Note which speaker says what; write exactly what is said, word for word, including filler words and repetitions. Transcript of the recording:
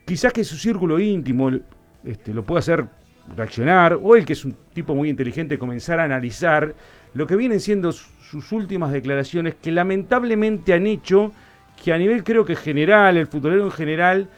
Speaker 1: quizás que su círculo íntimo este, lo pueda hacer reaccionar, o él, que es un tipo muy inteligente, comenzar a analizar lo que vienen siendo sus últimas declaraciones, que lamentablemente han hecho que a nivel, creo que general, el futbolero en general,